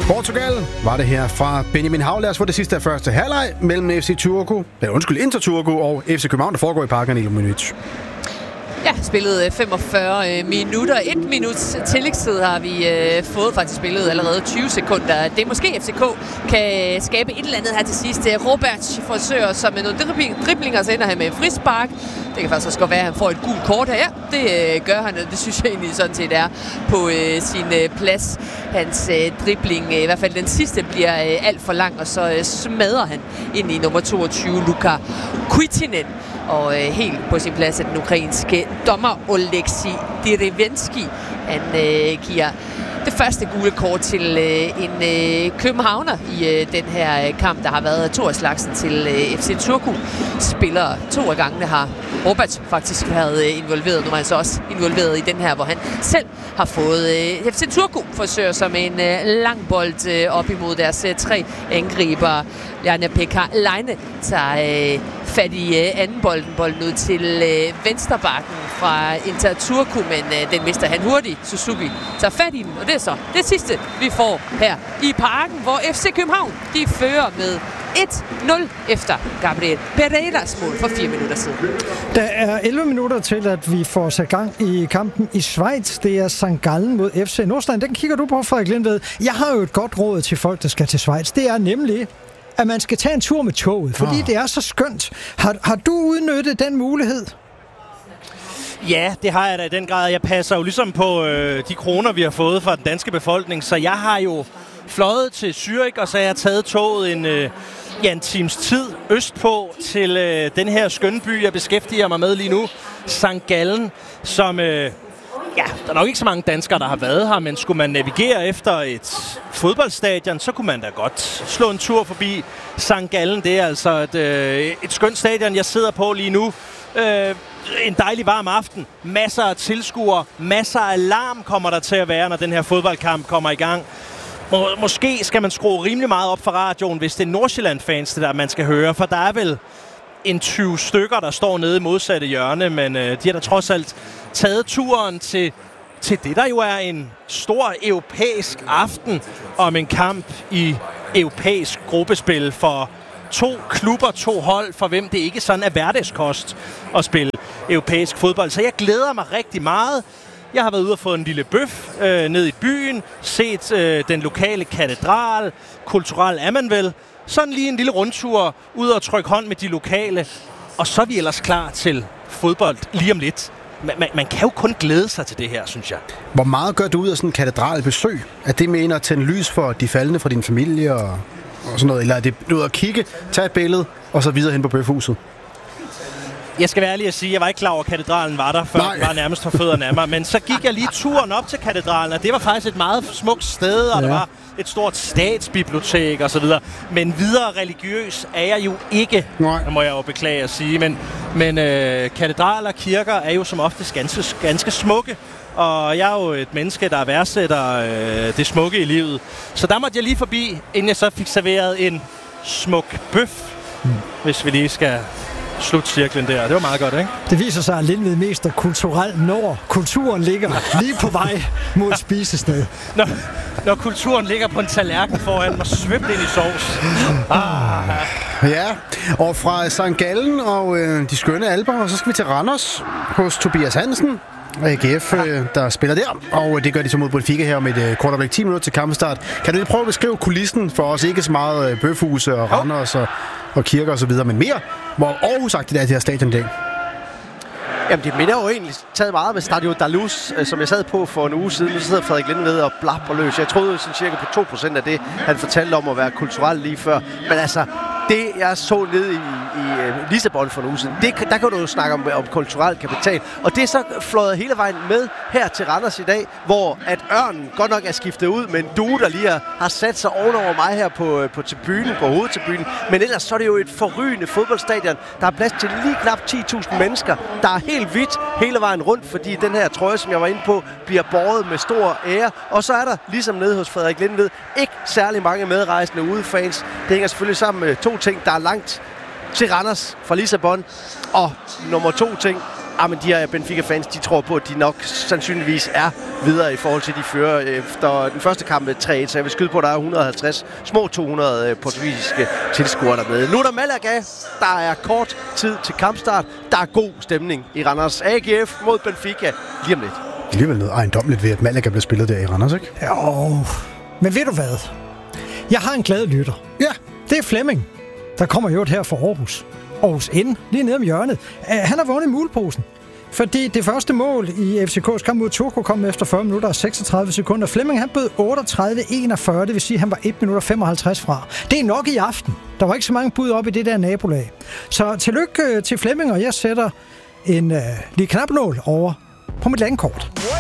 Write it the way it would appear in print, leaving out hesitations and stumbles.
Portugal var det her fra Benjamin Haulers for det sidste af første halvleg mellem Inter Turku og FC København, der foregår i Parken i Luminic. Ja, spillet 45 minutter. 1 minuts tillægstid har vi fået faktisk spillet allerede 20 sekunder. Det er måske FCK kan skabe et eller andet her til sidst. Robert forsøger så med noget driblinger, så ender han med en frispark. Det kan faktisk også godt være, at han får et gult kort her. Ja, det gør han, og det synes jeg egentlig sådan set er på sin plads. Hans dribling, i hvert fald den sidste, bliver alt for lang, og så smadrer han ind i nummer 22, Luka Kuitinen. Og helt på sin plads af den ukrainske dommer Oleksij Derevensky. Han giver det første gule kort til en københavner i den her kamp. Der har været 2 af slagsen til FC Turku. Spillere 2 af gangene har Robert faktisk været involveret. Nu er han så også involveret i den her, hvor han selv har fået FC Turku forsøger som en lang bold op imod deres 3 angriber. Jarno-Pekka Laine tager fat i anden bolden ud til venstrebakken fra Inter Turku, men den mister han hurtigt. Suzuki tager fat i den, og det er så det sidste, vi får her i Parken, hvor FC København de fører med 1-0 efter Gabriel Pereiras mål for 4 minutter siden. Der er 11 minutter til, at vi får sat gang i kampen i Schweiz. Det er St. Gallen mod FC Nordsjælland. Den kigger du på, Frederik Lindved. Jeg har jo et godt råd til folk, der skal til Schweiz. Det er nemlig, at man skal tage en tur med toget, fordi det er så skønt. Har du udnyttet den mulighed? Ja, det har jeg da i den grad. Jeg passer jo ligesom på de kroner, vi har fået fra den danske befolkning, så jeg har jo fløjet til Zürich, og så har jeg taget toget en times tid østpå til den her skønne by, jeg beskæftiger mig med lige nu, St. Gallen, som... der er nok ikke så mange danskere, der har været her, men skulle man navigere efter et fodboldstadion, så kunne man da godt slå en tur forbi St. Gallen. Det er altså et skønt stadion, jeg sidder på lige nu. En dejlig varm aften. Masser af tilskuere, masser af larm kommer der til at være, når den her fodboldkamp kommer i gang. Måske skal man skrue rimelig meget op for radioen, hvis det er Nordsjælland-fans, det der man skal høre, for der er vel en 20 stykker, der står nede i modsatte hjørne, men de har da trods alt taget turen til det, der jo er en stor europæisk aften om en kamp i europæisk gruppespil for 2 klubber, 2 hold, for hvem det ikke sådan er hverdagskost at spille europæisk fodbold. Så jeg glæder mig rigtig meget. Jeg har været ude og fået en lille bøf ned i byen, set den lokale katedral, kulturel er man vel. Sådan lige en lille rundtur, ud og trykke hånd med de lokale, og så er vi ellers klar til fodbold lige om lidt. Man kan jo kun glæde sig til det her, synes jeg. Hvor meget gør du ud af sådan en katedralbesøg? Er det mener at tænde lys for de faldne fra din familie og sådan noget? Eller er det ud at kigge, tage et billede og så videre hen på bøfhuset? Jeg skal være ærlig at sige, at jeg var ikke klar over, at katedralen var der, før den var nærmest for fødderne af mig. Men så gik jeg lige turen op til katedralen, og det var faktisk et meget smukt sted, og der var et stort statsbibliotek og så videre. Men videre religiøs er jeg jo ikke, det må jeg jo beklage at sige. Men katedraler og kirker er jo som oftest ganske smukke. Og jeg er jo et menneske, der værdsætter det smukke i livet. Så der måtte jeg lige forbi, inden jeg så fik serveret en smuk bøf, hvis vi lige skal slutcirklen der. Det var meget godt, ikke? Det viser sig, at Lindved mest er kulturelt, når kulturen ligger lige på vej mod et spisested. Når kulturen ligger på en tallerken foran mig, svøbt ind i sovs. Ja, og fra St. Gallen og de skønne alper, og så skal vi til Randers hos Tobias Hansen. AGF, der spiller der, og det gør de så mod Benfica her om et kort øjeblik, 10 minutter til kampstart. Kan du lige prøve at beskrive kulissen for os? Ikke så meget bøfhuse og Randers og kirker og så videre, men mere, hvor Aarhus-agtigt er det her stadion i dag. Jamen, det minder jo egentlig taget meget med Stadio Dalus, som jeg sad på for en uge siden. Nu sidder Frederik Lindved og blabber løs. Jeg troede sådan cirka på 2% af det, han fortalte om at være kulturel lige før. Men altså, det jeg så nede i Lissabon for en uge siden, der kan du jo snakke om kulturel kapital. Og det er så fløjet hele vejen med her til Randers i dag, hvor at Ørnen godt nok er skiftet ud med en due, der lige har sat sig ovenover mig her på tribunen, på hovedtribunen. Men ellers så er det jo et forrygende fodboldstadion. Der er plads til lige knap 10.000 mennesker. Der er helt hvidt hele vejen rundt, fordi den her trøje, som jeg var inde på, bliver båret med stor ære. Og så er der, ligesom nede hos Frederik Lindved, ikke særlig mange medrejsende udefans. Det hænger selvfølgelig sammen med 2 ting. Der er langt til Randers fra Lissabon. Og nummer 2 ting, men de her Benfica-fans, de tror på, at de nok sandsynligvis er videre i forhold til, de fører efter den første kamp med 3-1, så jeg vil skyde på, at der er 150, små 200 portugisiske tilskuere dernede. Nu er der Malaga, der er kort tid til kampstart, der er god stemning i Randers. AGF mod Benfica lige om lidt. Alligevel noget ejendommeligt ved, at Malaga bliver spillet der i Randers, ikke? Jo, men ved du hvad? Jeg har en glad lytter. Ja. Det er Flemming, der kommer jo her fra Aarhus. Aarhus N, lige nede om hjørnet. Han har vundet muleposen. Fordi det første mål i FCK's kamp mod Turku kom efter 40 minutter og 36 sekunder. Flemming, han bød 38-41, det vil sige, at han var 1 minut og 55 fra. Det er nok i aften. Der var ikke så mange bud op i det der nabolag. Så tillykke til Flemming, og jeg sætter en lige knapnål over på mit landkort.